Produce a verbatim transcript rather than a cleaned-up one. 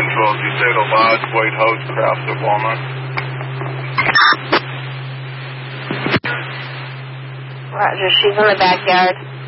Control, did you say the large white house crafts at Walnut? Roger, she's in the backyard.